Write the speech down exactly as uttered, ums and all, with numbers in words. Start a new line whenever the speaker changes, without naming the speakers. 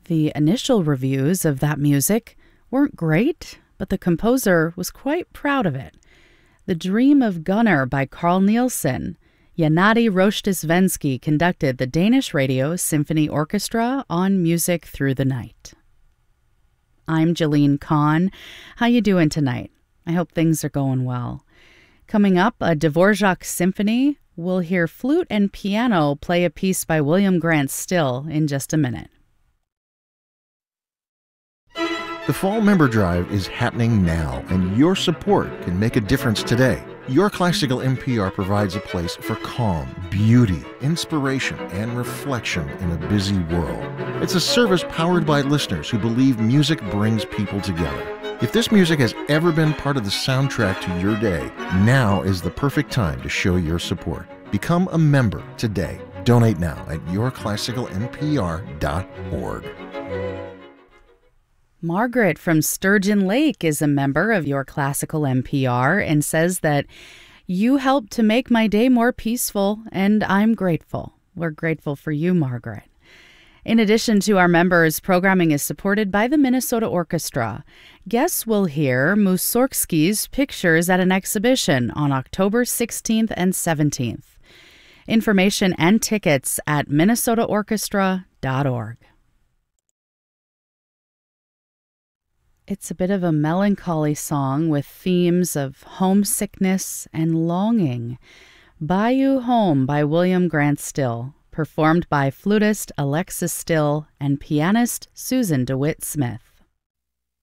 The initial reviews of that music weren't great, but the composer was quite proud of it. The Dream of Gunnar by Carl Nielsen. Gennady Rozhdestvensky conducted the Danish Radio Symphony Orchestra on Music Through the Night. I'm Jalene Kahn. How you doing tonight? I hope things are going well. Coming up, a Dvorak symphony. We'll hear flute and piano play a piece by William Grant Still in just a minute.
The Fall Member Drive is happening now, and your support can make a difference today. Your Classical N P R provides a place for calm, beauty, inspiration, and reflection in a busy world. It's a service powered by listeners who believe music brings people together. If this music has ever been part of the soundtrack to your day, now is the perfect time to show your support. Become a member today. Donate now at your classical n p r dot org.
Margaret from Sturgeon Lake is a member of Your Classical N P R and says that you helped to make my day more peaceful, and I'm grateful. We're grateful for you, Margaret. In addition to our members, programming is supported by the Minnesota Orchestra. Guests will hear Mussorgsky's Pictures at an exhibition on October sixteenth and seventeenth. Information and tickets at minnesota orchestra dot org. It's a bit of a melancholy song with themes of homesickness and longing. Bayou Home by William Grant Still, performed by flutist Alexis Still and pianist Susan DeWitt Smith.